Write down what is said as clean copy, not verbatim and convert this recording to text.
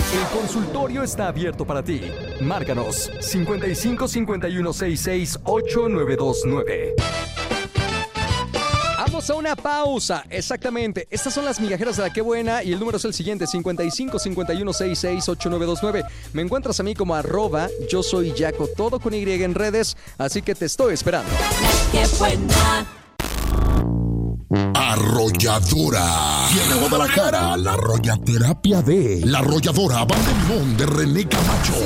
El consultorio está abierto para ti. Márcanos 55 51 66 8929. Vamos a una pausa, exactamente. Estas son las migajeras de la que buena y el número es el siguiente: 55 51 66 8929. Me encuentras a mí como @yo soy Yaco, todo con Y en redes, así que te estoy esperando. ¡Qué buena! Arrolladora. Viene a Guadalajara la Arrollaterapia de La Arrolladora Banda Limón de René Camacho.